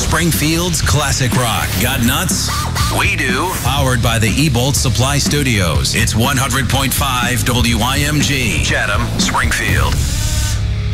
Springfield's classic rock. Got nuts? We do. Powered by the E-Bolt Supply Studios. It's 100.5 WIMG. Chatham, Springfield.